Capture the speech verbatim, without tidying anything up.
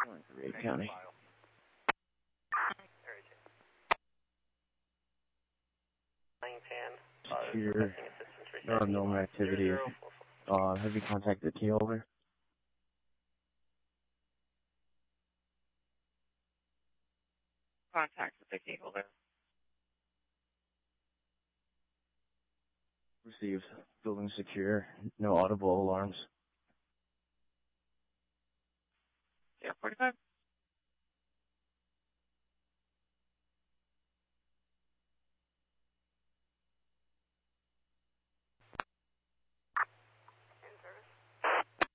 Reed County. Secure paranormal activity. Uh, have you contacted the key holder? Contact with the key holder. Received. Building secure. No audible alarms. zero forty-five.